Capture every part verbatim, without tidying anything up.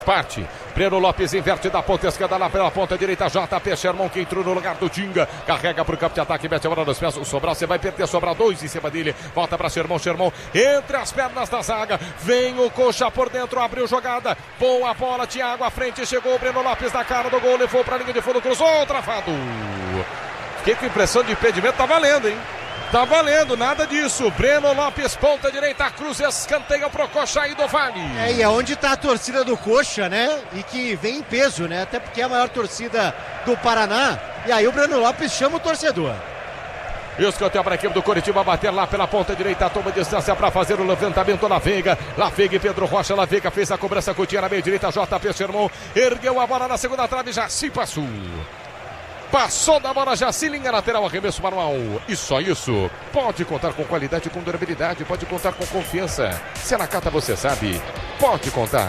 Parte, Breno Lopes inverte da ponta esquerda lá pela ponta direita, J P Sherman que entrou no lugar do Tinga, carrega para o campo de ataque, mete a bola nos pés, o Sobral, você vai perder, Sobral dois em cima dele, volta para Sherman, Sherman entre as pernas da zaga, vem o Coxa por dentro, abriu jogada, boa a bola, Thiago à frente, chegou o Breno Lopes na cara do gol, levou para a linha de fundo, cruzou, travado. Fiquei com impressão de impedimento, tá valendo, hein? Tá valendo, nada disso. Breno Lopes, ponta direita, cruz, escanteio pro Coxa e do Vale. É, e é onde tá a torcida do Coxa, né? E que vem em peso, né? Até porque é a maior torcida do Paraná. E aí o Breno Lopes chama o torcedor. Escanteio para a equipe do Coritiba bater lá pela ponta direita, toma distância para fazer o levantamento La Veiga. La Veiga e Pedro Rocha, La Veiga fez a cobrança, Coutinho na meia direita, J P Sherman ergueu a bola na segunda trave, já se passou. Passou da bola, Jaci, linha lateral, arremesso manual. E só isso. Pode contar com qualidade, com durabilidade, pode contar com confiança. Se é na Cata, você sabe. Pode contar.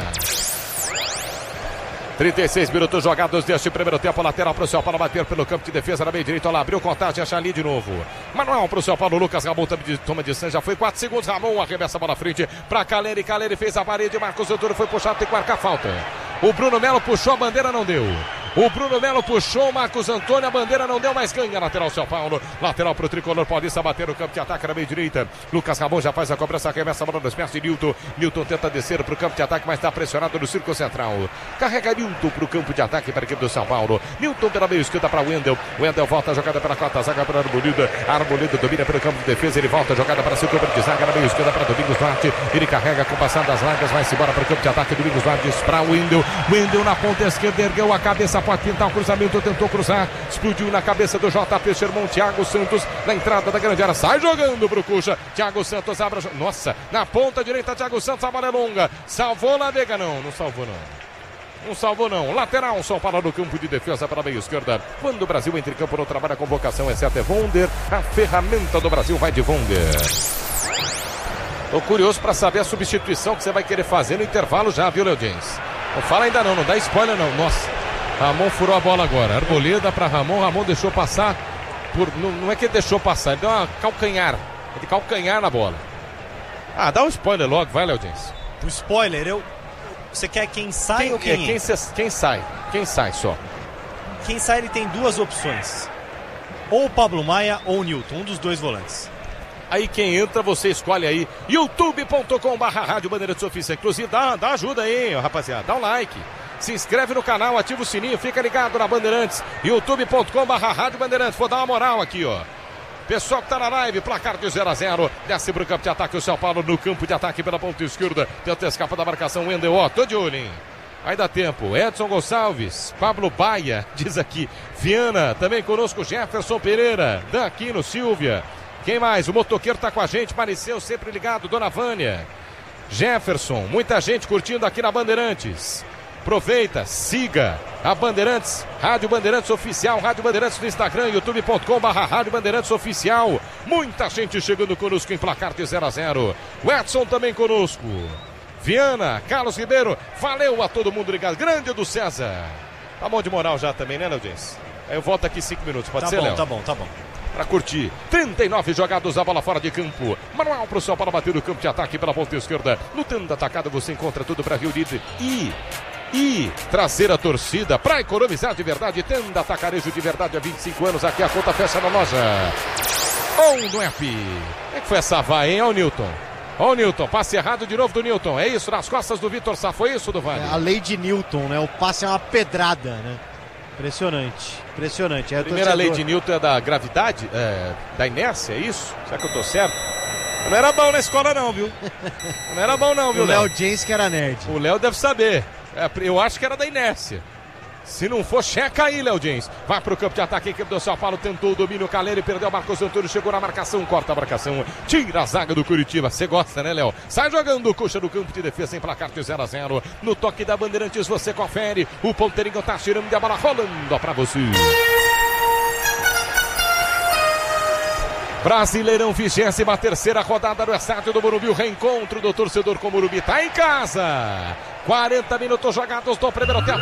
trinta e seis minutos jogados deste primeiro tempo. Lateral para o São Paulo bater pelo campo de defesa na meia direita. Lá abriu contagem, acha ali de novo. Manual para o São Paulo. Lucas Ramon toma distância. Já foi quatro segundos. Ramon arremessa a bola à frente para Caleri. Caleri fez a parede. Marcos Antônio foi puxado. Tem que marcar falta. O Bruno Melo puxou, a bandeira não deu. O Bruno Melo puxou, Marcos Antônio, a bandeira não deu, mas ganha. Lateral São Paulo, lateral para o tricolor paulista, bater no campo de ataque na meia direita. Lucas Ramon já faz a cobrança, arremessa a bola nos pés de Nilton. Nilton tenta descer para o campo de ataque, mas está pressionado no círculo central. Carrega Nilton para o campo de ataque para a equipe do São Paulo. Nilton pela meia esquerda para Wendel. Wendel volta a jogada pela quarta zaga para Arboleda. Arboleda domina pelo campo de defesa, ele volta a jogada para seu campo de zaga na meia esquerda para Domingos Duarte. Ele carrega com passar das largas, vai-se embora para o campo de ataque. Domingos Duarte para Wendel. Wendel na ponta esquerda, ergueu a cabeça, pode pintar o cruzamento. Tentou cruzar, explodiu na cabeça do J P Sherman, Thiago Santos na entrada da grande área, sai jogando pro Coxa, Thiago Santos abre, nossa, na ponta direita, Thiago Santos, a bola é longa, salvou La Veiga, não, não salvou não, não salvou não, lateral, São Paulo no campo de defesa para a meia esquerda, quando o Brasil entra em campo não trabalha, a convocação é certa, é Wonder, a ferramenta do Brasil vai de Wonder. Tô curioso para saber a substituição que você vai querer fazer no intervalo já, viu, Léo James? Não fala ainda não, não dá spoiler não, nossa. Ramon furou a bola agora. Arboleda para Ramon. Ramon deixou passar. Por, não, não é que ele deixou passar, ele deu uma calcanhar. Ele calcanhar na bola. Ah, dá um spoiler logo, vai, Léo James. Um spoiler, eu. Você quer quem sai quem, ou quem é, quem, cê, quem sai? Quem sai só? Quem sai, ele tem duas opções. Ou o Pablo Maia ou o Nilton, um dos dois volantes. Aí quem entra, você escolhe aí. youtube ponto com barra Rádio Bandeirantes Oficial. Inclusive, dá, dá ajuda aí, rapaziada. Dá um like. Se inscreve no canal, ativa o sininho, fica ligado na Bandeirantes. youtube ponto com barra Rádio Bandeirantes. Vou dar uma moral aqui, ó. Pessoal que tá na live, placar de zero a zero. Desce pro campo de ataque o São Paulo no campo de ataque pela ponta esquerda. Tenta escapar da marcação, Wendel, ó, tô de olho, hein. Vai dar tempo. Edson Gonçalves, Pablo Baia, diz aqui. Viana, também conosco Jefferson Pereira, Daquino Silvia. Quem mais? O motoqueiro tá com a gente, Mariceu sempre ligado, Dona Vânia. Jefferson, muita gente curtindo aqui na Bandeirantes. Aproveita, siga a Bandeirantes, Rádio Bandeirantes Oficial, Rádio Bandeirantes no Instagram, youtube ponto com barra Rádio Bandeirantes Oficial. Muita gente chegando conosco em placar de zero a zero. O Edson também conosco. Viana, Carlos Ribeiro, valeu a todo mundo ligado. Grande do César. Tá bom de moral já também, né, Léo Dias? Aí eu volto aqui cinco minutos, pode tá ser, bom, Léo? Tá bom, tá bom. Para curtir, trinta e nove jogados, a bola fora de campo. Manual para o São Paulo bater no campo de ataque pela ponta esquerda. No tendo atacado você encontra tudo para Rio Líder e... E trazer a torcida para economizar de verdade. Tenda Atacarejo de verdade há vinte e cinco anos. Aqui a conta fecha na loja. Ou no app. Como é que foi essa vai, hein? Olha o Nilton. Olha o Nilton. Passe errado de novo do Nilton. É isso, nas costas do Vitor Sá. Foi isso do Vale? É a lei de Newton, né? O passe é uma pedrada, né? Impressionante. Impressionante. É a primeira lei de Newton é da gravidade? É, da inércia, é isso? Será que eu tô certo? Não era bom na escola não, viu? Não era bom não, viu, o Léo James que era nerd. O Léo deve saber. É, eu acho que era da inércia. Se não for, checa aí, Léo James. Vai pro campo de ataque, a equipe do São Paulo tentou o domínio, Caleri perdeu, Marcos Antônio chegou na marcação, corta a marcação, tira a zaga do Curitiba. Você gosta, né, Léo? Sai jogando o Coxa no campo de defesa em placar de zero a zero. No toque da Bandeirantes você confere. O ponteirinho tá tirando e a bola rolando pra você. Brasileirão, vigésima terceira rodada do estádio do Morumbi. O reencontro do torcedor com o Morumbi. Tá em casa. quarenta minutos jogados do primeiro tempo.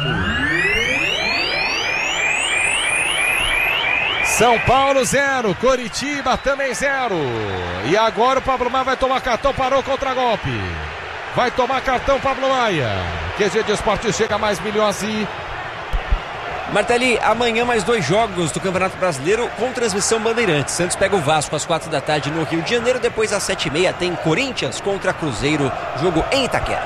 São Paulo zero, Coritiba também zero. E agora o Pablo Maia vai tomar cartão, parou contra golpe. Vai tomar cartão Pablo Maia. Q G de Esporte chega a mais milhões e... Martelli, amanhã mais dois jogos do Campeonato Brasileiro com transmissão Bandeirantes. Santos pega o Vasco às quatro da tarde no Rio de Janeiro. Depois às sete e meia tem Corinthians contra Cruzeiro, jogo em Itaquera.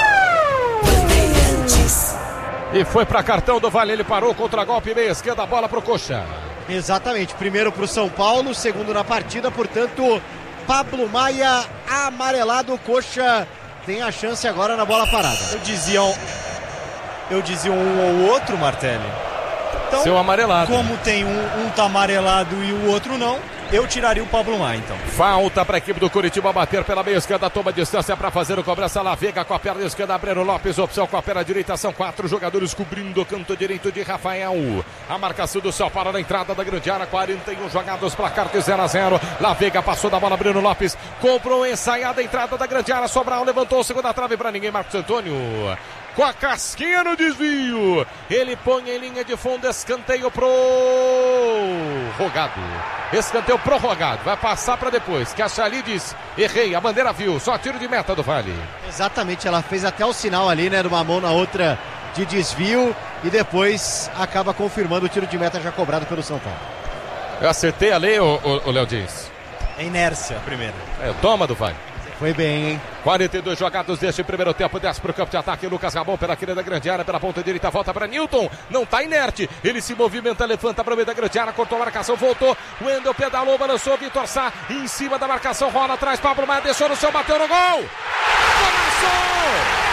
E foi para cartão do Vale, ele parou contra golpe meia esquerda, a bola pro Coxa. Exatamente, primeiro pro São Paulo, segundo na partida, portanto, Pablo Maia amarelado, o Coxa tem a chance agora na bola parada. Eu dizia um, eu dizia um ou outro, Martelli. Então, seu amarelado. Como tem um, um tá amarelado e o outro não, eu tiraria o Pablo Maia, então. Falta para a equipe do Curitiba bater pela meia esquerda, toma distância para fazer o cobrança. La Vega com a perna esquerda, Breno Lopes, opção com a perna direita. São quatro jogadores cobrindo o canto direito de Rafael. A marcação do São Paulo na entrada da grande área, quarenta e um jogados, placar de zero a zero. La Vega passou da bola, Breno Lopes comprou ensaiada a entrada da grande área. Sobral levantou, segunda trave para ninguém, Marcos Antônio. Com a casquinha no desvio, ele põe em linha de fundo, escanteio pro Rogado, escanteio prorrogado, vai passar para depois, que a Chali diz, errei, a bandeira viu, só tiro de meta do Vale. Exatamente, ela fez até o sinal ali, né, de uma mão na outra de desvio e depois acaba confirmando o tiro de meta já cobrado pelo São Paulo. Eu acertei a lei, o Léo Dias? É inércia, primeiro. É, toma do Vale. Foi bem, hein? quarenta e dois jogados deste primeiro tempo, desce para o campo de ataque, Lucas Rabon pela querida grande área, pela ponta direita, volta para Newton, não está inerte, ele se movimenta, levanta para o meio da grande área, cortou a marcação, voltou, Wendel pedalou, balançou, Vitor Sá, em cima da marcação, rola atrás, Pablo Maia, deixou no seu, bateu no gol! Golaço!